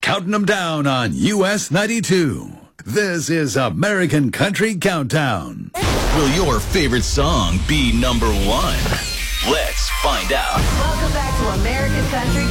counting them down on US 92. This is American Country Countdown. Will your favorite song be number one? Let's find out. Welcome back to American Country